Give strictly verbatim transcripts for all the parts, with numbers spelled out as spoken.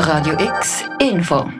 Radio X Info.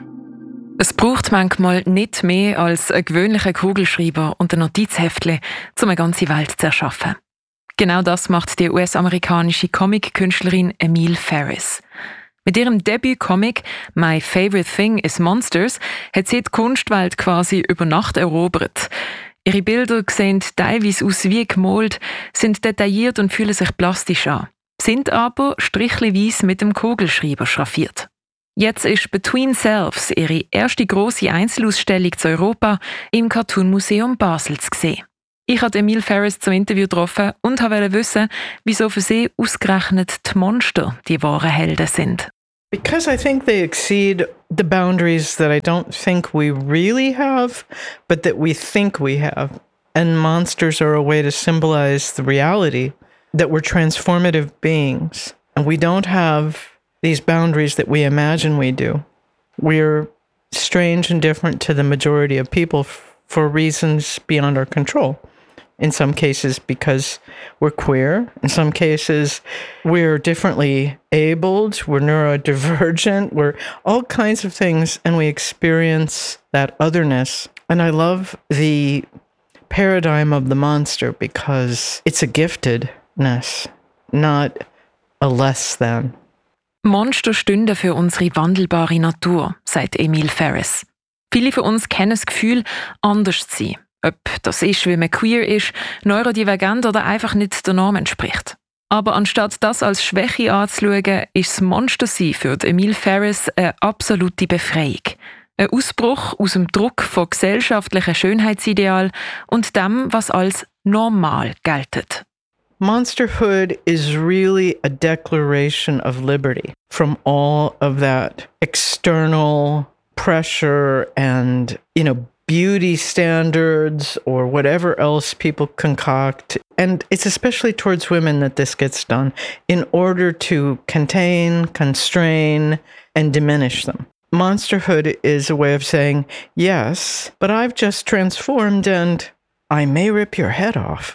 Es braucht manchmal nicht mehr als einen gewöhnlichen Kugelschreiber und ein Notizheftchen, um eine ganze Welt zu erschaffen. Genau das macht die U S-amerikanische Comic-Künstlerin Emile Ferris. Mit ihrem Debüt-Comic «My Favorite Thing is Monsters» hat sie die Kunstwelt quasi über Nacht erobert. Ihre Bilder sehen teilweise aus wie gemalt, sind detailliert und fühlen sich plastisch an, sind aber strichchenweise mit dem Kugelschreiber schraffiert. Jetzt ist «Between Selves» ihre erste grosse Einzelausstellung zu Europa im Cartoon Museum Basel zu sehen. Ich habe Emile Ferris zum Interview getroffen und wollte wissen, wieso für sie ausgerechnet die Monster die wahren Helden sind. Because I think they exceed the boundaries that I don't think we really have, but that we think we have. And monsters are a way to symbolize the reality that we're transformative beings. And we don't have these boundaries that we imagine we do. We're strange and different to the majority of people f- for reasons beyond our control. In some cases because we're queer. In some cases we're differently abled, we're neurodivergent, we're all kinds of things, and we experience that otherness. And I love the paradigm of the monster because it's a giftedness, not a less than. Monster stünden für unsere wandelbare Natur, sagt Emile Ferris. Viele von uns kennen das Gefühl, anders zu sein. Ob das ist, weil man queer ist, neurodivergent oder einfach nicht der Norm entspricht. Aber anstatt das als Schwäche anzuschauen, ist das Monstersein für Emile Ferris eine absolute Befreiung. Ein Ausbruch aus dem Druck von gesellschaftlichen Schönheitsidealen und dem, was als normal geltet. Monsterhood is really a declaration of liberty from all of that external pressure and, you know, beauty standards or whatever else people concoct. And it's especially towards women that this gets done in order to contain, constrain, and diminish them. Monsterhood is a way of saying, yes, but I've just transformed and I may rip your head off.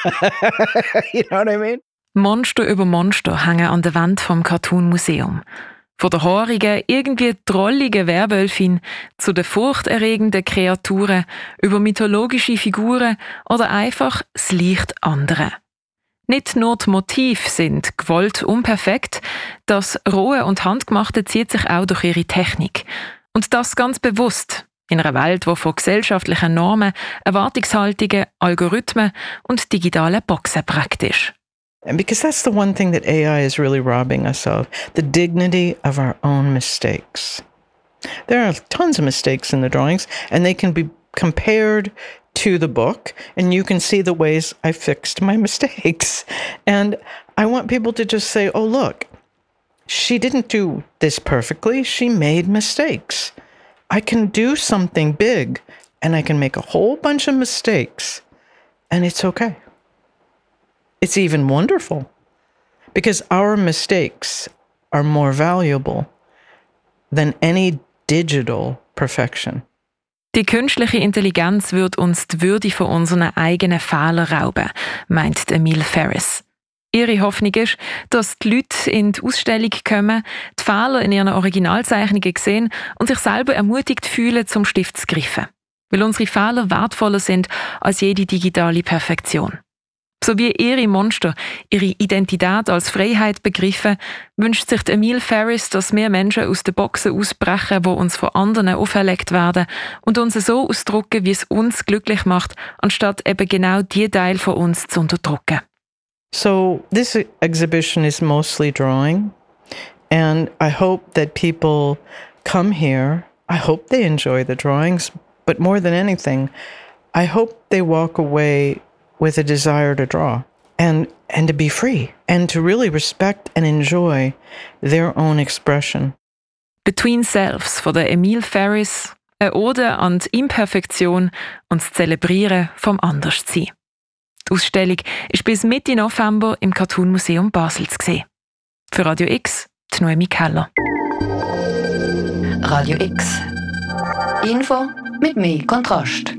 You know what I mean? Monster über Monster hängen an der Wand vom Cartoon Museum. Von der haarigen, irgendwie drolligen Werwölfin zu den furchterregenden Kreaturen, über mythologische Figuren oder einfach das leicht andere. Nicht nur die Motive sind gewollt unperfekt, das Rohe und Handgemachte zieht sich auch durch ihre Technik. Und das ganz bewusst, in einer Welt, die von gesellschaftlichen Normen, Erwartungshaltungen, Algorithmen und digitalen Boxen prägt ist. And because that's the one thing that A I is really robbing us of, the dignity of our own mistakes. There are tons of mistakes in the drawings, and they can be compared to the book, and you can see the ways I fixed my mistakes. And I want people to just say, oh, look, she didn't do this perfectly. She made mistakes. I can do something big, and I can make a whole bunch of mistakes, and it's okay. It's even wonderful because our mistakes are more valuable than any digital perfection. Die künstliche Intelligenz wird uns die Würde von unseren eigenen Fehlern rauben, meint Emile Ferris. Ihre Hoffnung ist, dass die Leute in die Ausstellung kommen, die Fehler in ihren Originalzeichnungen sehen und sich selber ermutigt fühlen, zum Stift zu greifen. Weil unsere Fehler wertvoller sind als jede digitale Perfektion. So wie ihre Monster ihre Identität als Freiheit begriffen, wünscht sich Emile Ferris, dass mehr Menschen aus den Boxen ausbrechen, die uns von anderen auferlegt werden und uns so ausdrücken, wie es uns glücklich macht, anstatt eben genau die Teile von uns zu unterdrücken. So this exhibition is mostly drawing, and I hope that people come here. I hope they enjoy the drawings, but more than anything, I hope they walk away with a desire to draw and and to be free and to really respect and enjoy their own expression. Between Selves von der Emile Ferris, eine Ode an die Imperfektion und das Zelebrieren vom Anderssein. Die Ausstellung ist bis Mitte November im Cartoon Museum Basel zu sehen. Für Radio X, die Noemi Keller. Radio X. Info mit mehr Kontrast.